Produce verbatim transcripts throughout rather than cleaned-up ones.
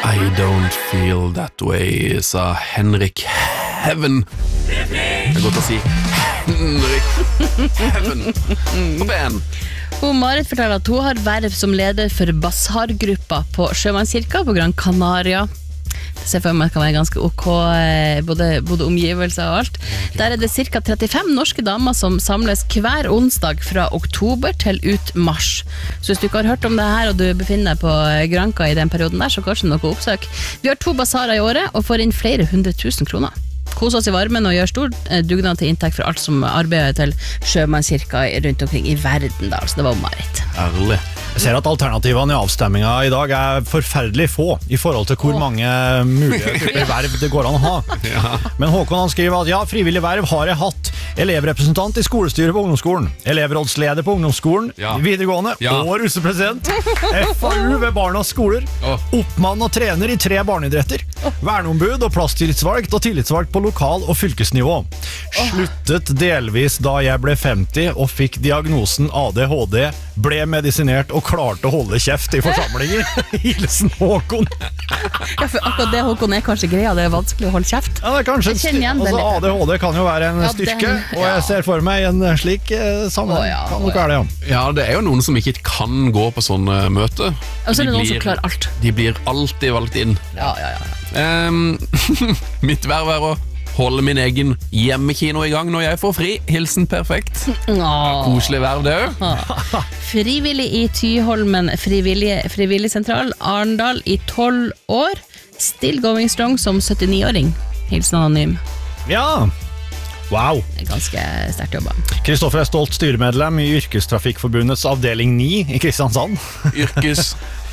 I don't feel that way, sa Henrik Heaven. Det er godt å si Henrik Heaven. På ben. Hun Marit forteller at hun har verv som leder for Basar-gruppa på Sjømannskirka på Gran Canaria. Det ser for meg at det kan være ganske ok, både, både omgivelser og alt. Der er det cirka trettifem norske damer som samles hver onsdag fra oktober til ut mars. Så hvis du ikke har hørt om det her, og du befinner deg på Granca i den perioden der, så kanskje noe oppsøk. Vi har to basarer i året, og får inn flere hundre tusen kroner. Kos oss i varmen og gjør stor dugnad til inntekt for alt som arbeider til Sjømannskirka rundt omkring i verden da, så det var Marit. Ærlig. Jeg ser at alternativene i avstemminga i dag er forferdelig få i forhold til hvor mange mulige typer verv det går an å ha. Ja. Men Håkon han skriver at ja, frivillig verv har jeg hatt. Elevrepresentant i skolestyret på ungdomsskolen, elevrådsleder på ungdomsskolen, ja. videregående ja. og russepresident, F A U ved Barnas skoler, oh. oppmann og trener i tre barneidretter, verneombud og plasstillitsvalgt og tillitsvalgt på lokal- og fylkesnivå. Sluttet delvis da jeg ble femti og fikk diagnosen A D H D, ble medisinert og klarte å holde kjeft i forsamlinger. Hilsen Håkon. Ja, for akkurat det Håkon er kanskje greia, det er vanskelig å holde kjeft. Ja, det er kanskje en styr- altså, A D H D kan jo være en ja, styrke, den, og jeg ser for meg en slik eh, sammen. Å, ja, kan å, nok være det, ja. Ja, det er jo noen som ikke kan gå på sånne møter. Og så er det noen som klarer alt. De blir alltid valgt inn. Ja, ja, ja. Um, mitt verv er å holde min egen hjemmekino i gang når jeg får fri. Hilsen perfekt. Åh. Koselig verv det jo. Frivillig i Tyholmen frivillig, frivillig sentral Arendal i tolv år. Still going strong som syttini-åring. Hilsen anonym. Ja, wow. Det er ganske sterkt jobba. Kristoffer er stolt styremedlem i Yrkestrafikkforbundets avdeling ni i Kristiansand. Yrkes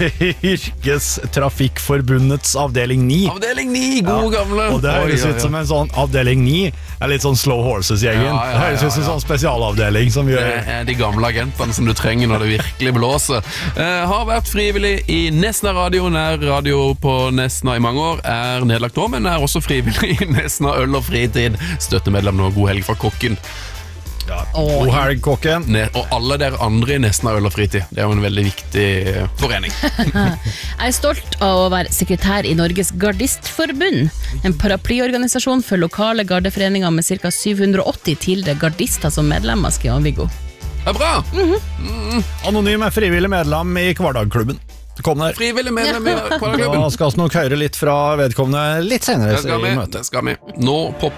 Yrkestrafikkforbundets avdeling ni. Avdeling ni, gode Ja, gamle. og det høres Oi, oi, ut oi. som en sånn avdeling ni er litt sånn Slow Horses-gjengen. Ja, ja, Det høres ja, ut som en ja. sånn spesialavdeling som Det gjør... er de gamle agentene som du trenger når det virkelig blåser. Eh, har vært frivillig i Nesna Radio, nær radio på Nesna i mange år. Er nedlagt nå, men er også frivillig i Nesna Øl og Fritid. Støttemedlem nå, god helg fra kokken. Ja, god helg, kokken. Ne og alle dere andre i Nesna Øl og Fritid. Det er jo en veldig viktig eh, forening. Jeg er stolt av å være sekretær i Norges Gardistforbund, en paraplyorganisasjon for lokale gardeforeninger med ca. syv hundre og åtti tidligere gardister som medlemmer, skriver Viggo. Det er bra! Anonym er frivillig medlem i Kvardagklubben. Kom der. Frivillig medlem i Da Kvardagklubben. skal vi nok høre litt fra vedkommende litt senere Det skal i vi, møtet. det skal vi. Nå popper